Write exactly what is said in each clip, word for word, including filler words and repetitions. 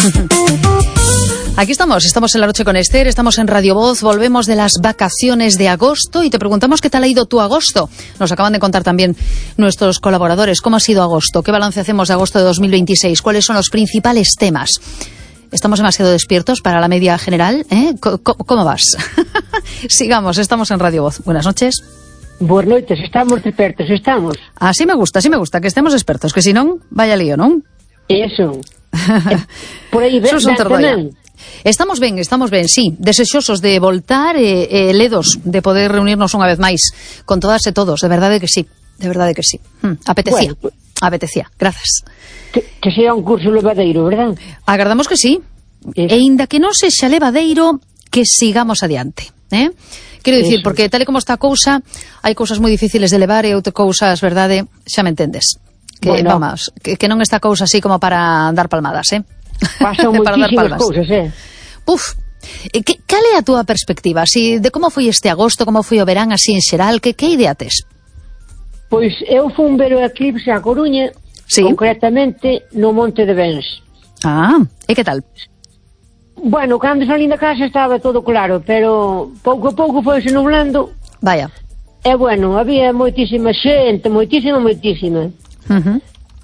Aquí estamos, estamos en La Noche con Esther, estamos en Radio Voz, volvemos de las vacaciones de agosto y te preguntamos qué tal ha ido tu agosto. Nos acaban de contar también nuestros colaboradores cómo ha sido agosto, qué balance hacemos de agosto de dos mil veintiséis, cuáles son los principales temas. ¿Estamos demasiado despiertos para la media general? ¿Eh? ¿Cómo, cómo vas? Sigamos, estamos en Radio Voz. Buenas noches. Buenas noches, estamos expertos, estamos. Así me gusta, así me gusta, que estemos expertos, que si non, vaya lío, non? Eso. Por aí ven, ven tamén. Estamos ben, estamos ben, sí, desexosos de voltar e eh, eh, ledos de poder reunirnos unha vez máis con todas e todos, de verdade que sí, de verdade que sí. Hmm, apetecía, bueno, pues, apetecía, grazas. Que, que sea un curso levadeiro, verdad? Agardamos que sí, Eso. E inda que non sexa levadeiro, que sigamos adiante, eh? Quero dicir, Eso. Porque tal e como está a cousa, hai cousas moi difíciles de levar e outras cousas, verdade, xa me entendes. Que, bueno. vamos, que, que non está a cousa así como para dar palmadas, eh? Pasan moitísimas cousas, eh? Puf, que, cal é a túa perspectiva? Si, de como foi este agosto, como foi o verán así en xeral, que, que idea tes? Pois eu fun ver o eclipse a Coruña, sí. Concretamente no Monte de Bens. Ah, e que tal? Bueno, cando salín da casa estaba todo claro, pero pouco a pouco foise nublando. Vaya. E bueno, había moitísima xente, moitísima, moitísima. Uh-huh.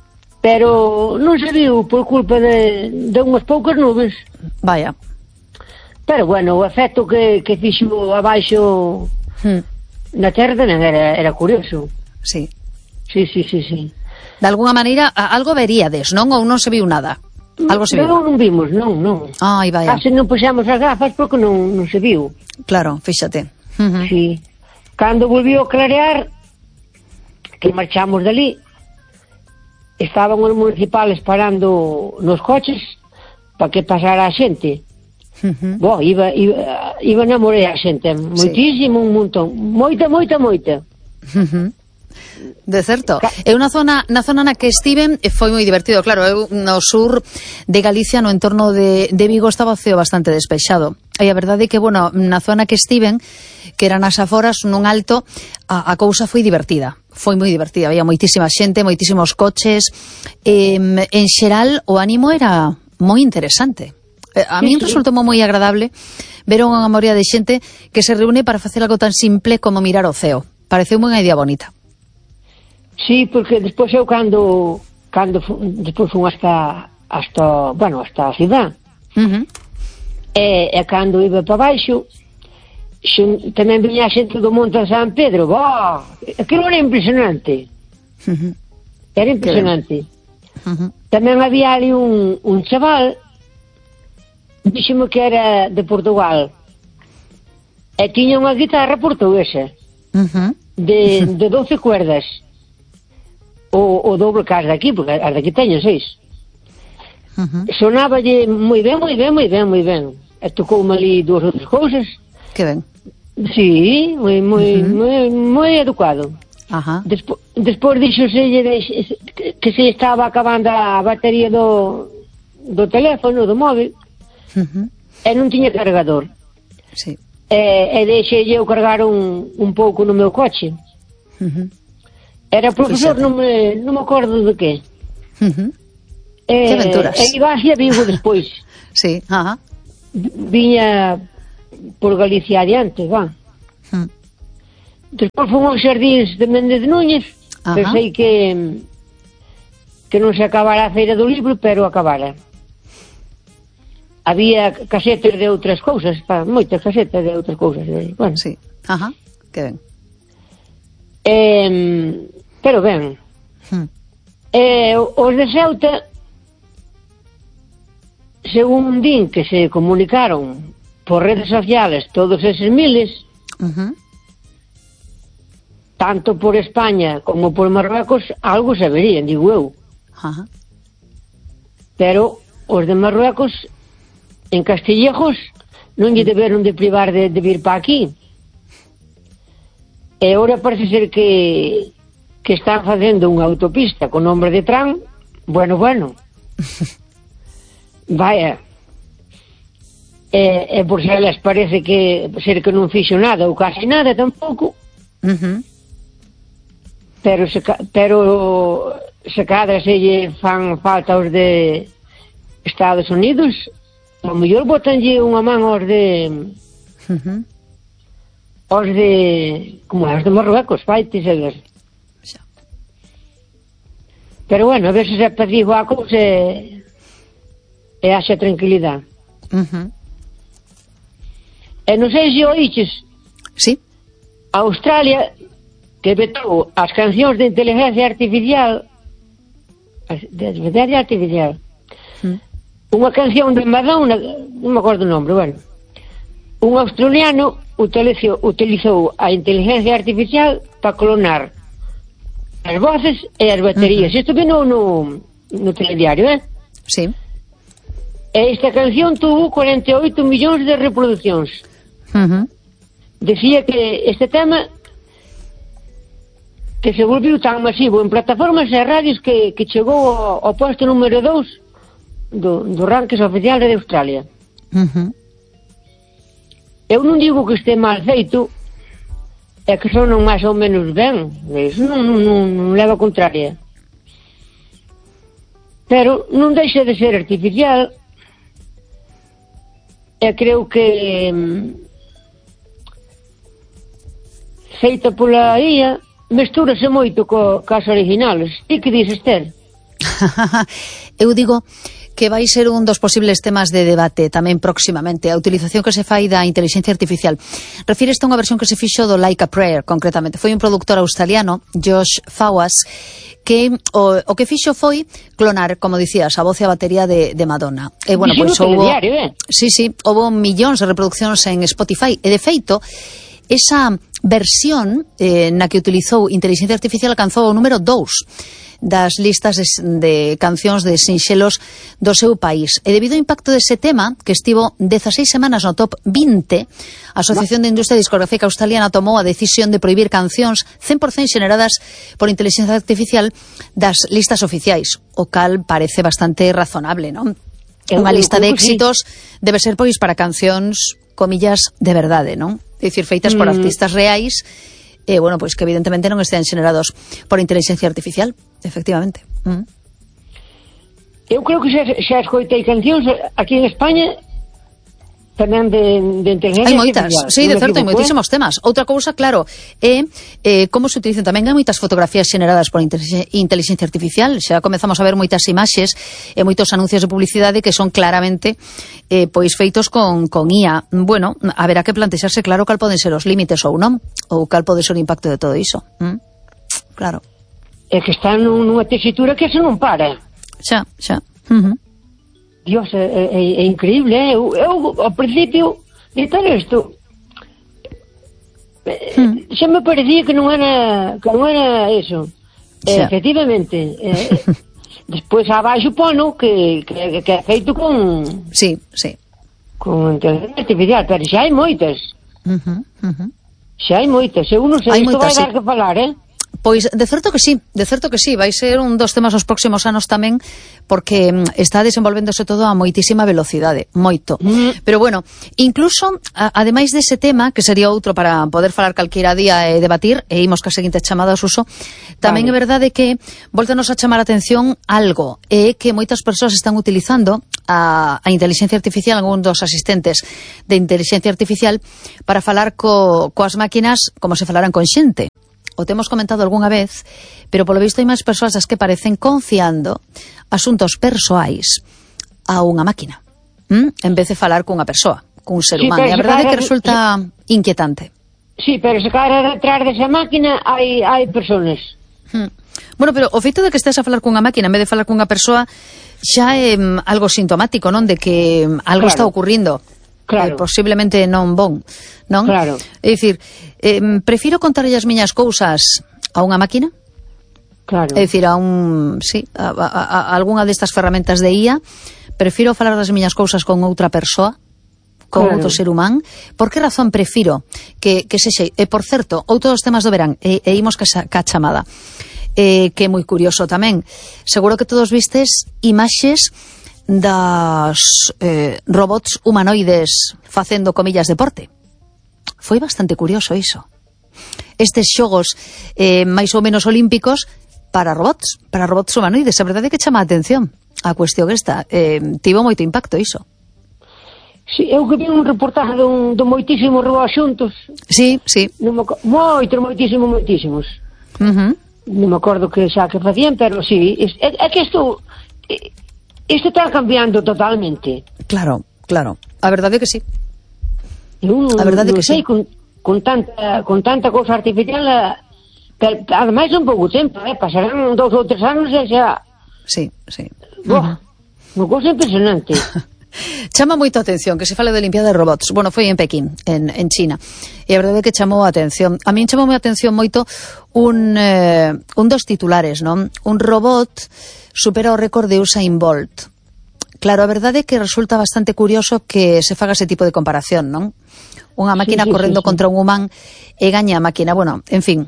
Pero non se viu por culpa de, de unhas poucas nubes. Vaya. Pero bueno, o efecto que, que fixo abaixo hmm. na terra era, era curioso. Sí. Sí, sí, sí, sí. De alguna maneira, algo veríades, non? Ou non se viu nada? Algo se viu? Non, non vimos, non, non. Ai, vaya. Case non puxemos as gafas porque non, non se viu. Claro, fíxate. Uh-huh. Sí. Cando volviu a clarear, que marchamos dali, estaban os municipales parando nos coches para que pasara a xente. Uh-huh. Bo, iba, iba, iba na morea a xente, moitísimo, sí. Un montón, moita, moita, moita. Uh-huh. De certo. Eu na zona na zona na que estiven foi moi divertido, claro, eu no sur de Galicia, no entorno de, de Vigo, estaba o ceo bastante despexado. E a verdade é que, bueno, na zona que estiven, que eran as aforas, nun alto, a, a cousa foi divertida. Foi moi divertida, había moitísima xente, moitísimos coches. Eh, en xeral, o ánimo era moi interesante. Eh, a mí sí, sí. Resultou moi agradable ver unha morea de xente que se reúne para facer algo tan simple como mirar o ceo. Pareceu unha idea bonita. Sí, porque despois eu cando cando despois fun hasta hasta, bueno, hasta a cidade. Uh-huh. E, e cando iba para baixo, xen, tamén viña a xente do Monte de San Pedro. Oh, aquilo era impresionante. Uh-huh. Era impresionante. Uh-huh. Tamén había ali un, un chaval, díxeme que era de Portugal, e tiña unha guitarra portuguesa. Uh-huh. de, de doce cuerdas. O, o doble que as daqui, porque as daqui teñen seis. Uh-huh. Sonáballe moi ben, moi ben, moi ben, moi ben. E tocoume ali dúas outras cousas. Que ben. Sí, moi, moi, uh-huh. moi, moi educado. Ajá. Despo, despois dixoselle de, que, que se estaba acabando a batería do, do teléfono, do móvil, uh-huh. E non tiña cargador. Sí. E, e deixei eu cargar un, un pouco no meu coche. Uh-huh. Era profesor, non me, non me acordo de que. Uh-huh. E, que aventuras. E iba hacia Vigo despois. Sí, ajá. Viña por Galicia adiante, va. Uh-huh. Despois fomos aos xardíns de Méndez de Núñez. Ajá. Pensei que que non se acabara a feira do libro, pero acabara. Había casetas de outras cousas, pa, moitas casetas de outras cousas. Bueno, sí, ajá, que ben. Eh, pero ben. Hmm. Eh, os de Ceuta, según din que se comunicaron por redes sociales todos eses miles, uh-huh. tanto por España como por Marruecos, algo saberían, digo eu. Uh-huh. Pero os de Marruecos, en Castillejos, non lle deberon de privar de, de vir para aquí. E agora parece ser que que están facendo unha autopista con nombre de Trump. Bueno, bueno. Vaya. E, e por se elas parece que ser que non fixo nada ou casi nada tampouco. Uh-huh. Pero se, pero se cadra se lle fan falta os de Estados Unidos, a mellor botanlle unha man aos de... Uh-huh. Os de... Como é? Os de Marruecos, faites a ver. Xa. Pero bueno, a ver se se pedigo a cousa e... e haxa tranquilidade. Uh-huh. E non sei se oíches... Sí. A Australia, que vetou as cancións de inteligencia artificial... De inteligencia artificial... Uh-huh. Unha canción de Madonna, non me acordo o nome, bueno. Un australiano utilizou, utilizou a inteligencia artificial para clonar as voces e as baterías. Uh-huh. Isto vino no, no telediario, eh? Sí. E esta canción tuvo cuarenta e oito millóns de reproduccións. Uh-huh. Decía que este tema que se volviu tan masivo en plataformas e radios que, que chegou ao, ao posto número dous do, do rankings oficial de Australia. Uh-huh. Eu non digo que este mal feito, é que sonan máis ou menos ben, iso non, non, non, non leva a contraria. Pero non deixa de ser artificial, e creo que feita pola I A mestúrase moito co, cas originales. E que dices, Esther? Eu digo que vai ser un dos posibles temas de debate tamén próximamente, a utilización que se fai da inteligencia artificial. Refíreste a unha versión que se fixo do Like a Prayer, concretamente. Foi un productor australiano, Josh Fawaz, que o, o que fixo foi clonar, como dicías, a voz e a batería de, de Madonna. E, bueno, pois houbo... Eh? Sí, sí, houbo millóns de reproduccións en Spotify. E, de feito, esa versión eh, na que utilizou inteligencia artificial alcanzou o número dous das listas de, de cancións de sinxelos do seu país. E debido ao impacto dese tema, que estivo dezaseis semanas no top vinte, a Asociación de Industria Discográfica Australiana tomou a decisión de prohibir cancións cen por cento xeneradas por inteligencia artificial das listas oficiais, o cal parece bastante razonable, non? Unha lista de éxitos debe ser, pois, para cancións, comillas, de verdade, non? É dicir, feitas por artistas reais, e, eh, bueno, pois que evidentemente non estean xenerados por inteligencia artificial, efectivamente. Mm. Eu creo que xa, xa escoitei cancións aquí en España tamén de, de inteligencia hai moitas, artificial. sí, de certo, hai moitísimos eh? temas. Outra cousa, claro, é eh, como se utilizan. Tamén hai moitas fotografías xeneradas por inteligencia artificial. Xa comezamos a ver moitas imaxes e moitos anuncios de publicidade que son claramente eh, pois feitos con, con I A. Bueno, haberá que plantexarse claro cal poden ser os límites ou non, ou cal pode ser o impacto de todo iso. Mm? Claro. É que está nunha tesitura que eso non para. Xa, xa. Uh-huh. Dios, é, é, é increíble, eh? eu, eu ao principio de tal isto hmm. xa me parecía que non era que non era eso, eh, efectivamente eh, despois abaixo pono que, que, que é feito con sí, sí con inteligencia artificial, pero xa hai moitas uh-huh, uh-huh. xa hai moitas, eu non sei, isto vai dar sí. que falar, eh Pois, de certo que sí, de certo que sí, vai ser un dos temas os próximos anos tamén, porque está desenvolvéndose todo a moitísima velocidade, moito. Mm. Pero bueno, incluso, a, ademais dese tema, que sería outro para poder falar calquera día e debatir, e imos ca seguinte chamada aos uso, tamén vale. É verdade que voltanos a chamar a atención algo, é que moitas persoas están utilizando a, a inteligencia artificial, algún dos asistentes de inteligencia artificial, para falar co, coas máquinas como se falaran con xente. O temos comentado algunha vez, pero polo visto hai máis persoas as que parecen confiando asuntos persoais a unha máquina, ¿Mm? en vez de falar cunha persoa, cun ser humano. Sí, e a verdade é que resulta sí. inquietante. Sí, pero se cara detrás desa máquina hai, hai personas. Hmm. Bueno, pero o feito de que estés a falar cunha máquina en vez de falar cunha persoa xa é um, algo sintomático, non? De que um, algo claro. está ocurrindo. Claro. Eh, posiblemente non bon, non? Claro. É dicir, eh, prefiro contarlle as miñas cousas a unha máquina? Claro. É dicir, a un, sí, a, a, a algunha destas ferramentas de I A, prefiro falar das miñas cousas con outra persoa, con claro. outro ser humán. Por que razón prefiro que, que sexe? E, por certo, outro dos temas do verán, e, e imos ca, ca chamada, eh, que é moi curioso tamén. Seguro que todos vistes imaxes das eh, robots humanoides facendo comillas deporte. Foi bastante curioso iso. Estes xogos eh, máis ou menos olímpicos para robots, para robots humanoides, a verdade é que chama a atención. a cuestión esta. Eh, tivo moito impacto iso. Sí, eu que vi un reportaje de, un, de moitísimos robots xuntos. Sí, sí. Non me, moitos, moitísimos, moitísimos. Uh-huh. Non me acordo que xa que facían, pero sí. É, é que isto... Isto está cambiando totalmente. Claro, claro. A verdade é que sí. Eu, a verdade é que sei, sí. Con, con, tanta, con tanta cousa artificial, pero, ademais un pouco tempo, eh? Pasarán dous ou tres anos e xa... Sí, sí. Boa, uh-huh. Unha cousa impresionante. Chama moito a atención que se fale de limpiada de robots. Bueno, foi en Pekín, en, en China. E a verdade é que chamou a atención. A min chamou a atención moito un, eh, un dos titulares, non? Un robot supera o récord de Usain Bolt. Claro, a verdade é que resulta bastante curioso que se faga ese tipo de comparación, non? Unha máquina sí, sí, correndo sí, sí. contra un humán e gaña a máquina. Bueno, en fin,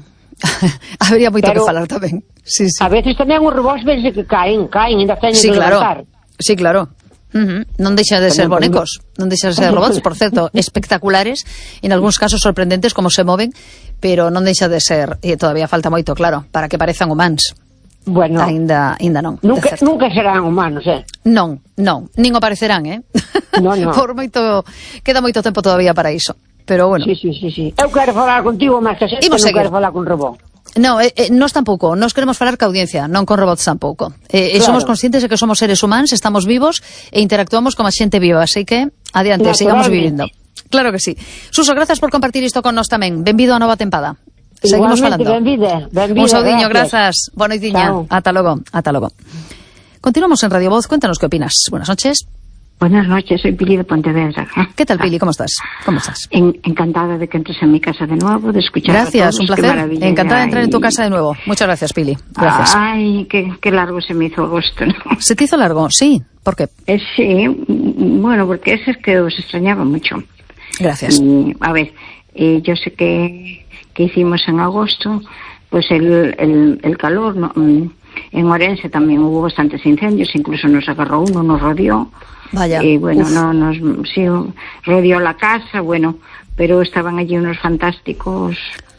habría moito pero, que falar tamén. Sí, sí. A veces tamén os robots ves que caen, caen, ainda teñen sí, que claro. levantar. Sí, claro. Uh-huh. Non deixa de ser bonecos, non deixa de ser robots, por certo, espectaculares, en algúns casos sorprendentes como se moven, pero non deixa de ser, e todavía falta moito, claro, para que parezan humanos. Bueno, ainda, ainda non. Nunca, nunca serán humanos, eh? Non, non, nin o parecerán, eh? No, no. Por moito, queda moito tempo todavía para iso, pero bueno. Sí, sí, sí, sí. Eu quero falar contigo máis que xente, non quero falar con robot. No, eh, eh, nós tampouco, nós queremos falar ca audiencia, non con robots tampouco. Eh, claro. Somos conscientes de que somos seres humanos, estamos vivos e interactuamos como a xente viva, así que adiante, sigamos vivindo. Claro que sí. Suso, grazas por compartir isto con nós tamén. Benvido a nova tempada. Seguimos falando. Benvide, benvide, un saudiño, grazas. Boa noitiña. Ata logo, ata logo. Continuamos en Radio Voz, cuéntanos qué opinas. Buenas noches. Buenas noches, soy Pili de Pontevedra. ¿Qué tal, Pili? ¿Cómo estás? ¿Cómo estás? En, encantada de que entres en mi casa de nuevo, de escuchar Gracias, a todos. Un placer. Encantada de entrar y... en tu casa de nuevo. Muchas gracias, Pili. Gracias. Ay, qué, qué largo se me hizo agosto, ¿no? ¿Se te hizo largo? Sí. ¿Por qué? Eh, sí, bueno, porque ese es que os extrañaba mucho. Gracias. Y, a ver, eh, yo sé que, que hicimos en agosto, pues el, el, el calor, ¿no? En Orense también hubo bastantes incendios, incluso nos agarró uno, nos rodeó. Vaya. Y bueno, Uf. no nos sí, rodeó la casa, bueno, pero estaban allí unos fantásticos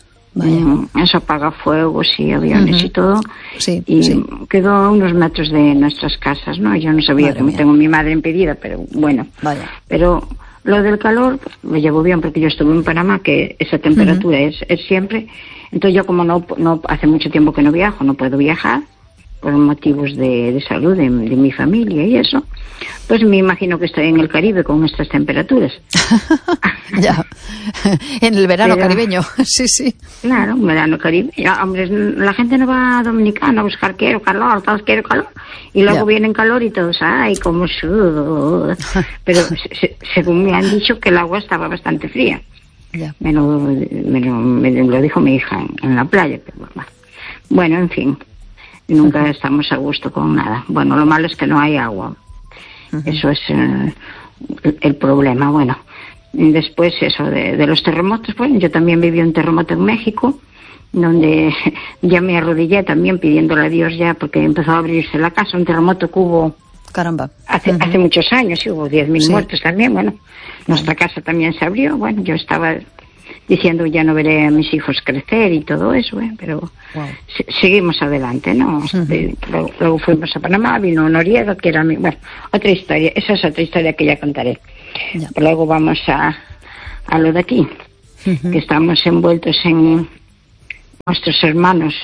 um, eso apagafuegos y aviones uh-huh. y todo. Sí, y sí. quedó a unos metros de nuestras casas, ¿no? Yo no sabía que tengo mi madre impedida, pero bueno. Vaya. Pero lo del calor lo llevo bien porque yo estuve en Panamá, que esa temperatura uh-huh. es, es siempre. Entonces yo como no, no hace mucho tiempo que no viajo, no puedo viajar por motivos de, de salud de, de mi familia y eso, pues me imagino que estoy en el Caribe con estas temperaturas. Ya, en el verano Pero, caribeño, sí, sí. Claro, un verano caribeño. Hombre, la gente no va a Dominicana a buscar quiero calor, todos quiero calor, y luego ya. Vienen calor y todos, ay, como sudo. Pero se, según me han dicho que el agua estaba bastante fría. Ya. Me, lo, me, lo, me lo dijo mi hija en, en la playa. Pero, bueno, en fin. Nunca uh-huh. estamos a gusto con nada. Bueno, lo malo es que no hay agua. Uh-huh. Eso es eh, el, el problema. Bueno, y después eso de, de los terremotos. Bueno, yo también viví un terremoto en México, donde ya me arrodillé también pidiéndole a Dios ya, porque empezó a abrirse la casa. Un terremoto que hubo Caramba. hace, uh-huh. hace muchos años, y hubo diez mil sí. muertos también. Bueno, nuestra casa también se abrió. Bueno, yo estaba diciendo ya no veré a mis hijos crecer y todo eso, ¿eh? Pero wow. se, seguimos adelante, ¿no? Uh-huh. Eh, luego, luego fuimos a Panamá, vino Noriega, que era mi... Bueno, otra historia, esa es otra historia que ya contaré. Yeah. Luego vamos a, a lo de aquí, uh-huh. que estamos envueltos en nuestros hermanos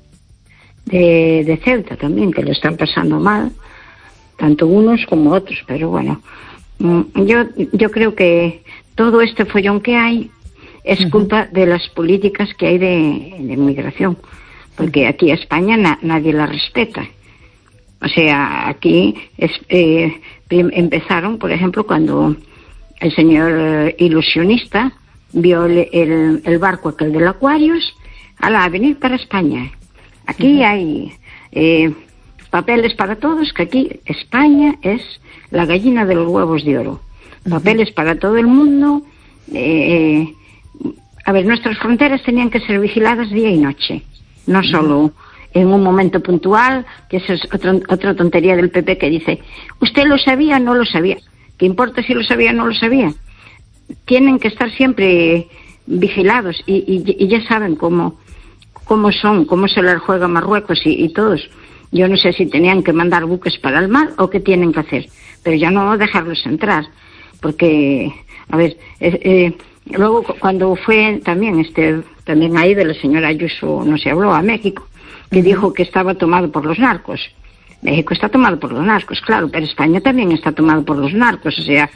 de, de Ceuta también, que lo están pasando mal, tanto unos como otros, pero bueno, yo, yo creo que todo este follón que hay es culpa de las políticas que hay de, de migración, porque aquí a España na, nadie la respeta. O sea, aquí es, eh, empezaron, por ejemplo, cuando el señor eh, ilusionista vio el, el, el barco aquel del Aquarius, a venir para España. Aquí uh-huh. hay eh, papeles para todos, que aquí España es la gallina de los huevos de oro. Uh-huh. Papeles para todo el mundo. Eh, A ver, nuestras fronteras tenían que ser vigiladas día y noche, no solo en un momento puntual, que eso es otra, otra tontería del P P que dice, ¿usted lo sabía o no lo sabía? ¿Qué importa si lo sabía o no lo sabía? Tienen que estar siempre vigilados y, y, y ya saben cómo, cómo son, cómo se les juega Marruecos y, y todos. Yo no sé si tenían que mandar buques para el mar o qué tienen que hacer, pero ya no dejarlos entrar, porque, a ver, eh, eh, luego cuando fue también, este, también ahí de la señora Ayuso, no se habló, a México, que dijo que estaba tomado por los narcos. México está tomado por los narcos, claro, pero España también está tomado por los narcos, o sea,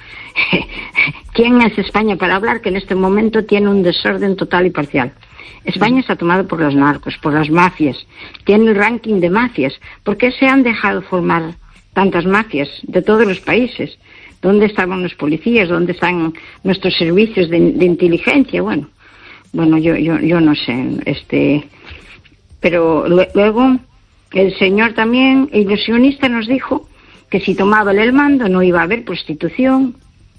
¿quién es España para hablar que en este momento tiene un desorden total y parcial? España está tomado por los narcos, por las mafias, tiene el ranking de mafias. ¿Por qué se han dejado formar tantas mafias de todos los países? ¿Dónde estaban los policías? ¿Dónde están nuestros servicios de, de inteligencia? Bueno, bueno, yo, yo, yo no sé, este, pero luego el señor también, ilusionista, nos dijo que si tomaba él el mando no iba a haber prostitución,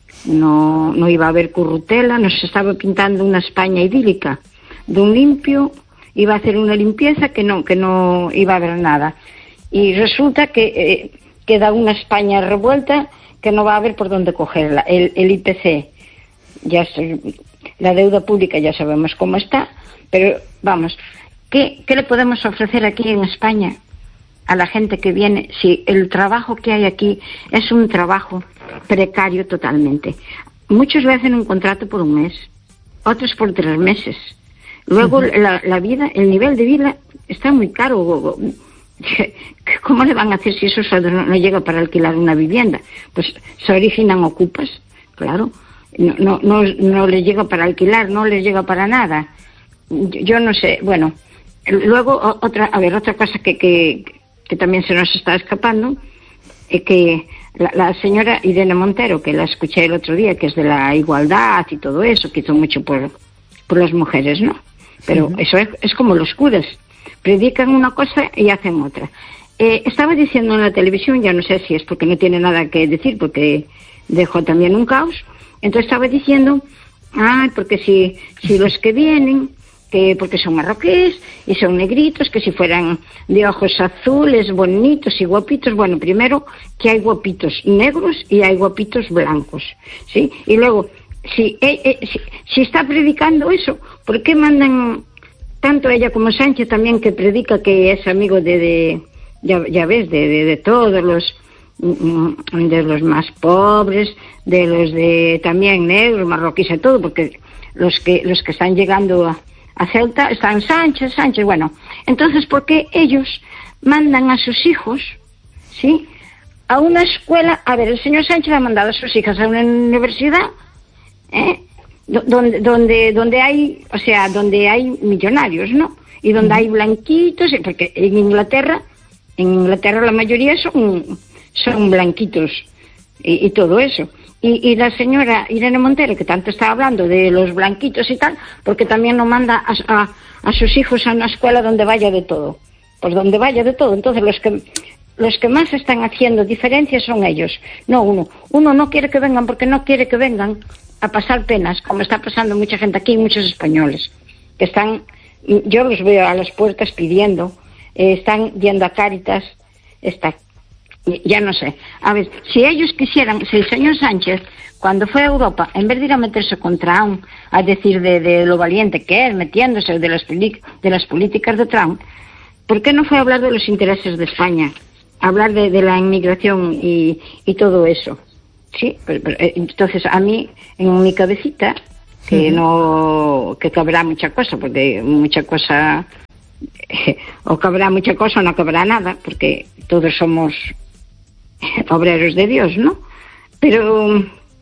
no, no iba a haber currutela, nos estaba pintando una España idílica, de un limpio, iba a hacer una limpieza que no, que no iba a haber nada. Y resulta que eh, queda una España revuelta que no va a haber por dónde cogerla. El, el I P C, ya se, la deuda pública ya sabemos cómo está, pero vamos, ¿qué, qué le podemos ofrecer aquí en España a la gente que viene si el trabajo que hay aquí es un trabajo precario totalmente? Muchos le hacen un contrato por un mes, otros por tres meses. Luego uh-huh. la, la vida, el nivel de vida está muy caro. ¿Cómo le van a hacer si eso no, no llega para alquilar una vivienda? Pues se originan ocupas, claro. No, no, no, no les llega para alquilar, no les llega para nada. Yo, yo no sé, bueno. Luego otra, a ver, otra cosa que, que, que también se nos está escapando, es que la, la señora Irene Montero, que la escuché el otro día, que es de la igualdad y todo eso, que hizo mucho por, por las mujeres, ¿no? Pero uh-huh. eso es, es como los curas, predican una cosa y hacen otra. Eh, estaba diciendo en la televisión, ya no sé si es porque no tiene nada que decir, porque dejó también un caos, entonces estaba diciendo, ah, porque si, si los que vienen, que porque son marroquíes y son negritos, que si fueran de ojos azules, bonitos y guapitos, bueno, primero que hay guapitos negros y hay guapitos blancos, ¿sí? Y luego, si, eh, eh, si, si está predicando eso, ¿por qué mandan tanto ella como Sánchez también, que predica que es amigo de, de ya, ya ves, de, de, de todos los, de los más pobres, de los de también negros, marroquíes y todo, porque los que, los que están llegando a A Ceuta están Sánchez, Sánchez, bueno. Entonces, ¿por qué ellos mandan a sus hijos, sí, a una escuela? A ver, el señor Sánchez ha mandado a sus hijas a una universidad, ¿eh? donde, donde, donde hay, o sea, donde hay millonarios, ¿no? Y donde hay blanquitos, porque en Inglaterra, en Inglaterra la mayoría son, son blanquitos y, y todo eso. Y, y la señora Irene Montero, que tanto está hablando de los blanquitos y tal, porque también no manda a, a, a sus hijos a una escuela donde vaya de todo, pues donde vaya de todo. Entonces los que los que más están haciendo diferencias son ellos, no uno. Uno no quiere que vengan porque no quiere que vengan a pasar penas, como está pasando mucha gente aquí, muchos españoles, que están, yo los veo a las puertas pidiendo, eh, están yendo a Cáritas, está ya no sé. A ver, si ellos quisieran, si el señor Sánchez, cuando fue a Europa, en vez de ir a meterse con Trump, a decir de, de lo valiente que es, metiéndose de las, de las políticas de Trump, ¿por qué no fue a hablar de los intereses de España? A hablar de, de la inmigración y, y todo eso. Sí, pero, pero, entonces a mí, en mi cabecita, que no, que cabrá mucha cosa, porque mucha cosa, o cabrá mucha cosa o no cabrá nada, porque todos somos obreros de Dios, ¿no? Pero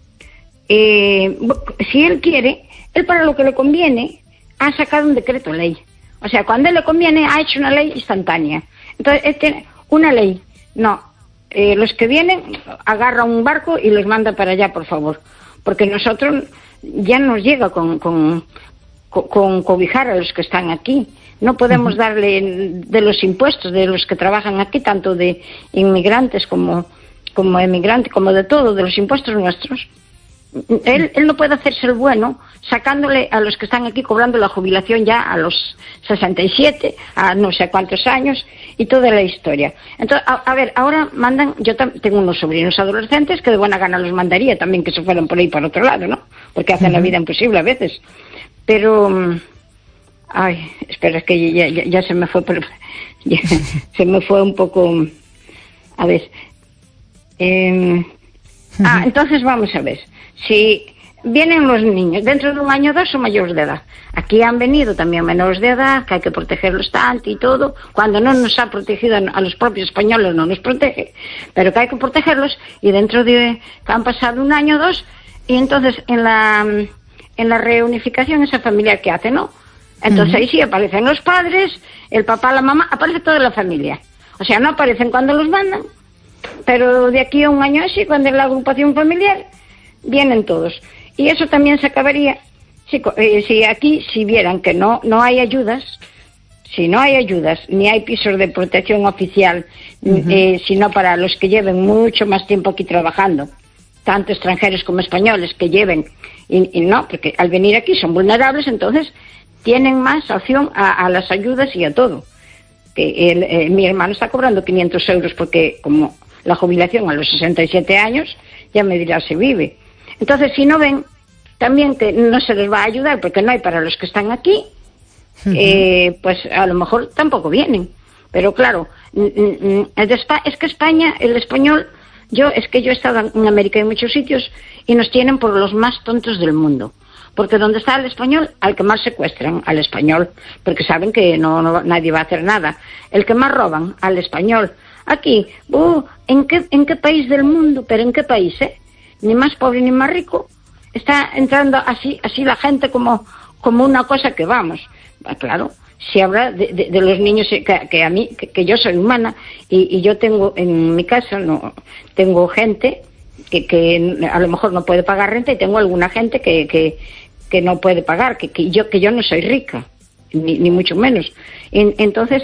eh, si él quiere, él para lo que le conviene ha sacado un decreto ley. O sea, cuando él le conviene ha hecho una ley instantánea. Entonces, él tiene una ley. No, eh, los que vienen agarra un barco y los manda para allá, por favor. Porque nosotros ya nos llega con, con, con, con cobijar a los que están aquí. No podemos darle de los impuestos de los que trabajan aquí, tanto de inmigrantes como, como emigrantes, como de todo, de los impuestos nuestros. Él, él no puede hacerse el bueno sacándole a los que están aquí, cobrando la jubilación ya a los sesenta y siete, a no sé cuántos años, y toda la historia. Entonces, a, a ver, ahora mandan, yo tengo unos sobrinos adolescentes que de buena gana los mandaría también que se fueran por ahí por otro lado, ¿no? Porque hacen la vida imposible a veces. Pero Ay, espera, es que ya, ya, ya se me fue por, ya, se me fue un poco, a ver, eh, uh-huh. ah, entonces vamos a ver, si vienen los niños, dentro de un año o dos son mayores de edad, aquí han venido también menores de edad, que hay que protegerlos tanto y todo, cuando no nos ha protegido a los propios españoles no nos protege, pero que hay que protegerlos, y dentro de, que han pasado un año o dos, y entonces en la, en la reunificación esa familiar que hace, ¿no? Entonces uh-huh. ahí sí aparecen los padres, el papá, la mamá, aparece toda la familia. O sea, no aparecen cuando los mandan, pero de aquí a un año así, cuando es la agrupación familiar, vienen todos. Y eso también se acabaría si, eh, si aquí, si vieran que no, no hay ayudas, si no hay ayudas, ni hay pisos de protección oficial, uh-huh. eh, sino para los que lleven mucho más tiempo aquí trabajando, tanto extranjeros como españoles que lleven, y, y no, porque al venir aquí son vulnerables, entonces tienen más opción a, a las ayudas y a todo. Que el, eh, mi hermano está cobrando quinientos euros porque como la jubilación a los sesenta y siete años, ya me dirá si vive. Entonces, si no ven, también que no se les va a ayudar porque no hay para los que están aquí, uh-huh. eh, pues a lo mejor tampoco vienen. Pero claro, es que España, el español, yo es que yo he estado en América en muchos sitios y nos tienen por los más tontos del mundo. Porque donde está el español, al que más secuestran, al español, porque saben que no, no nadie va a hacer nada. El que más roban, al español. Aquí, uh, ¿en qué, en qué país del mundo? ¿Pero en qué país, eh? Ni más pobre ni más rico. Está entrando así, así la gente como, como una cosa que vamos. Claro, si habla de, de, de los niños que, que a mí, que, que yo soy humana y, y yo tengo en mi casa, no, tengo gente que, que a lo mejor no puede pagar renta y tengo alguna gente que, que que no puede pagar, que, que yo que yo no soy rica, ni, ni mucho menos. Y, entonces,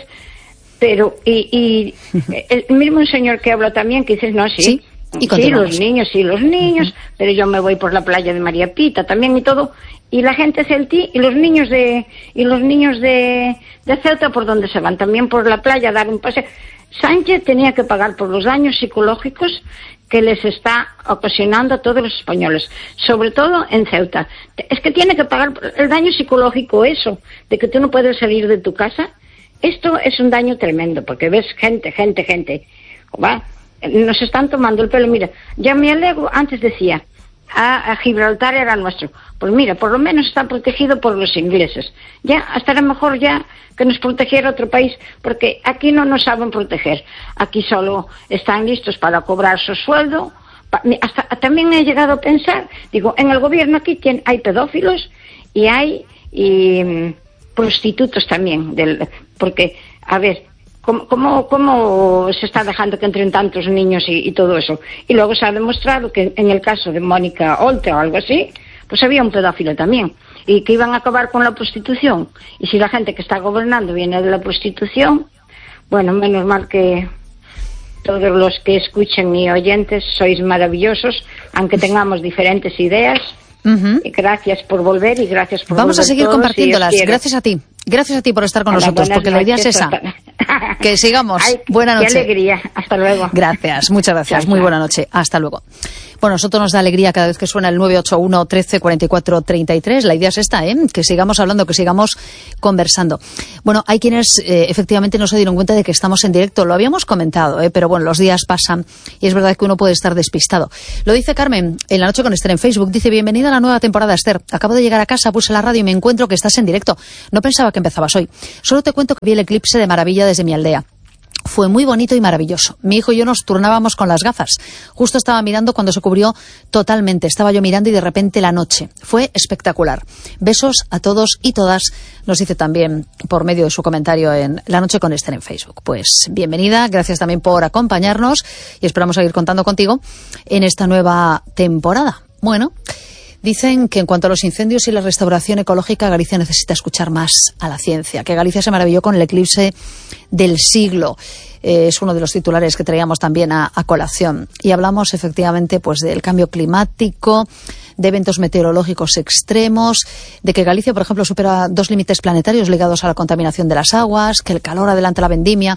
pero, y, y el mismo señor que habla también, que dices, no, sí, sí, sí los niños, sí, los niños, uh-huh. pero yo me voy por la playa de María Pita también y todo, y la gente es el ti, y los niños de, y los niños de, de Ceuta, ¿por dónde se van? También por la playa a dar un paseo. Sánchez tenía que pagar por los daños psicológicos que les está ocasionando a todos los españoles, sobre todo en Ceuta. Es que tiene que pagar el daño psicológico, eso, de que tú no puedes salir de tu casa. Esto es un daño tremendo, porque ves gente, gente, gente. ¿Va? Nos están tomando el pelo. Mira, ya me alegro, antes decía, a, a Gibraltar era nuestro. Pues mira, por lo menos está protegido por los ingleses. Ya, hasta era mejor ya que nos protegiera otro país, porque aquí no nos saben proteger. Aquí solo están listos para cobrar su sueldo. Hasta, también he llegado a pensar, digo, en el gobierno aquí tiene, hay pedófilos y hay y, um, prostitutos también, del, porque, a ver, ¿Cómo, cómo, ¿Cómo se está dejando que entren tantos niños y, y todo eso? Y luego se ha demostrado que en el caso de Mónica Oltra o algo así, pues había un pedófilo también, y que iban a acabar con la prostitución. Y si la gente que está gobernando viene de la prostitución, bueno, menos mal que todos los que escuchen y oyentes sois maravillosos, aunque tengamos diferentes ideas. Uh-huh. Y gracias por volver y gracias por Vamos volver a seguir todos, compartiéndolas. Si gracias a ti. Gracias a ti por estar con Hola, nosotros, porque la idea es esa. Hasta... que sigamos. Ay, buena noche. Qué alegría. Hasta luego. Gracias, muchas gracias. Chao, Muy chao. buena noche. Hasta luego. Bueno, a nosotros nos da alegría cada vez que suena el nueve ocho uno, trece, cuarenta y cuatro, treinta y tres. La idea es esta, ¿eh? Que sigamos hablando, que sigamos conversando. Bueno, hay quienes eh, efectivamente no se dieron cuenta de que estamos en directo. Lo habíamos comentado, ¿eh? Pero bueno, los días pasan y es verdad que uno puede estar despistado. Lo dice Carmen en La Noche con Esther en Facebook. Dice, bienvenida a la nueva temporada, Esther. Acabo de llegar a casa, puse la radio y me encuentro que estás en directo. No pensaba que empezabas hoy. Solo te cuento que vi el eclipse de maravilla desde mi aldea. Fue muy bonito y maravilloso. Mi hijo y yo nos turnábamos con las gafas. Justo estaba mirando cuando se cubrió totalmente. Estaba yo mirando y de repente la noche. Fue espectacular. Besos a todos y todas, nos dice también por medio de su comentario en La Noche con Esther en Facebook. Pues bienvenida, gracias también por acompañarnos y esperamos seguir contando contigo en esta nueva temporada. Bueno, dicen que en cuanto a los incendios y la restauración ecológica, Galicia necesita escuchar más a la ciencia, que Galicia se maravilló con el eclipse del siglo. Eh, es uno de los titulares que traíamos también a, a colación. Y hablamos efectivamente pues del cambio climático, de eventos meteorológicos extremos, de que Galicia, por ejemplo, supera dos límites planetarios ligados a la contaminación de las aguas, que el calor adelanta la vendimia,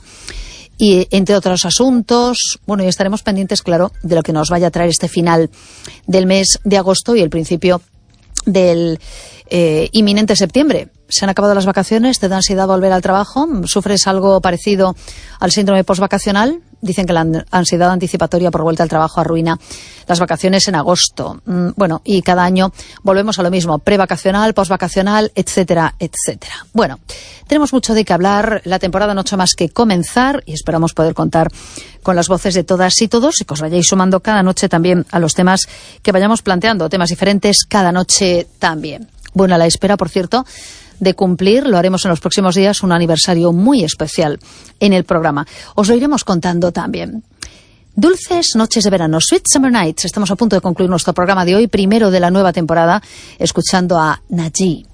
y entre otros asuntos. Bueno, y estaremos pendientes, claro, de lo que nos vaya a traer este final del mes de agosto y el principio del eh, inminente septiembre. se han acabado las vacaciones, te da ansiedad volver al trabajo, sufres algo parecido al síndrome postvacacional. Dicen que la ansiedad anticipatoria por vuelta al trabajo arruina las vacaciones en agosto. Bueno, y cada año volvemos a lo mismo, prevacacional, postvacacional, etcétera, etcétera. Bueno, tenemos mucho de qué hablar, la temporada no ha hecho más que comenzar y esperamos poder contar con las voces de todas y todos y que os vayáis sumando cada noche también a los temas que vayamos planteando, temas diferentes cada noche también. Bueno, a la espera, por cierto, de cumplir, lo haremos en los próximos días, un aniversario muy especial en el programa. Os lo iremos contando también. Dulces noches de verano, Sweet Summer Nights. Estamos a punto de concluir nuestro programa de hoy, primero de la nueva temporada, escuchando a Naji.